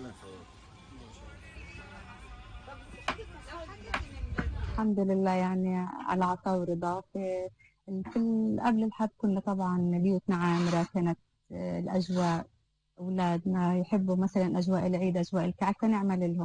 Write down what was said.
الحمد لله يعني على عطاء ورضا. قبل الحرب كنا طبعا بيوتنا عامرة، كانت الأجواء أولادنا يحبوا مثلا أجواء العيد، أجواء الكعكة، نعمل لهم